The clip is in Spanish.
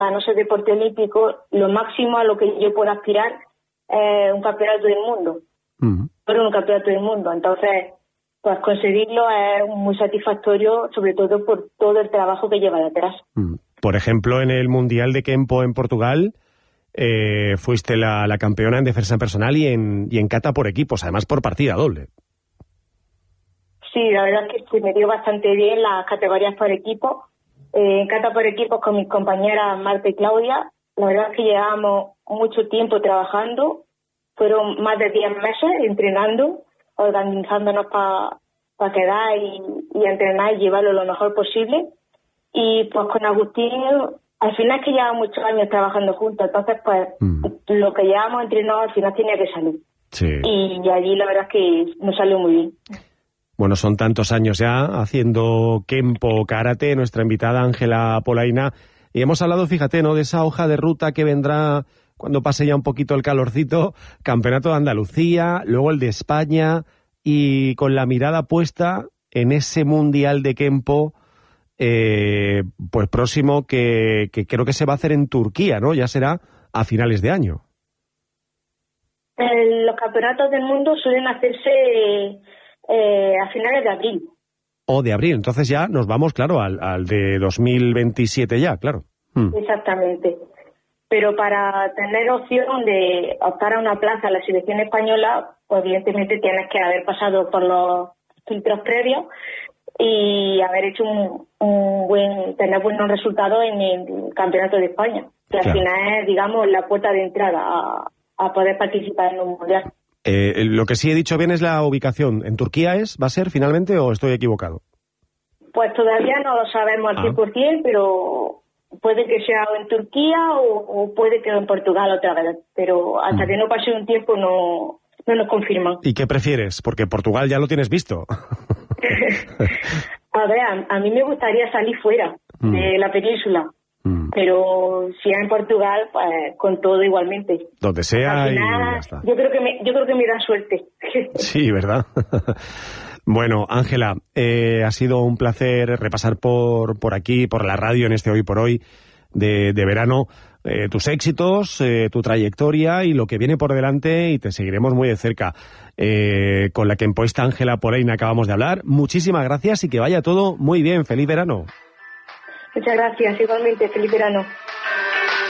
no ser deporte olímpico, lo máximo a lo que yo puedo aspirar es un campeonato del mundo. Pero un campeonato del mundo. Entonces, pues conseguirlo es muy satisfactorio, sobre todo por todo el trabajo que lleva detrás. Por ejemplo, en el Mundial de Kempo en Portugal, fuiste la campeona en defensa personal y en kata por equipos, además por partida doble. Sí, la verdad es que se me dio bastante bien las categorías por equipo. En kata por equipos con mis compañeras Marta y Claudia, la verdad es que llevábamos mucho tiempo trabajando, fueron más de 10 meses entrenando, organizándonos para quedar y entrenar y llevarlo lo mejor posible. Y pues con Agustín, al final es que llevamos muchos años trabajando juntos, entonces pues lo que llevamos entrenado al final tenía que salir. Sí. Y allí la verdad es que nos salió muy bien. Bueno, son tantos años ya haciendo Kempo Karate, nuestra invitada Ángela Polaina, y hemos hablado, fíjate, ¿no?, de esa hoja de ruta que vendrá cuando pase ya un poquito el calorcito, Campeonato de Andalucía, luego el de España, y con la mirada puesta en ese Mundial de Kempo, pues próximo, que creo que se va a hacer en Turquía, ¿no? Ya será a finales de año. Los campeonatos del mundo suelen hacerse a finales de abril. O de abril, entonces ya nos vamos, claro, al de 2027 ya, claro. Exactamente. Pero para tener opción de optar a una plaza en la selección española, pues evidentemente tienes que haber pasado por los filtros previos y haber hecho tener buenos resultados en el Campeonato de España, que al final es, digamos, la puerta de entrada a poder participar en un mundial. Lo que sí he dicho bien es la ubicación. ¿En Turquía va a ser finalmente o estoy equivocado? Pues todavía no lo sabemos al 100%, pero puede que sea en Turquía o puede que en Portugal otra vez. Pero hasta que no pase un tiempo no nos confirman. ¿Y qué prefieres? Porque Portugal ya lo tienes visto. A ver, a mí me gustaría salir fuera de la península. Pero si es en Portugal, pues con todo igualmente. Donde sea final, y ya está. Yo creo que me da suerte. Sí, ¿verdad? Bueno, Ángela, ha sido un placer repasar por aquí, por la radio en este Hoy por Hoy de verano, tus éxitos, tu trayectoria y lo que viene por delante, y te seguiremos muy de cerca. Con la kempoísta Ángela Polaina acabamos de hablar. Muchísimas gracias y que vaya todo muy bien. ¡Feliz verano! Muchas gracias, igualmente, feliz verano.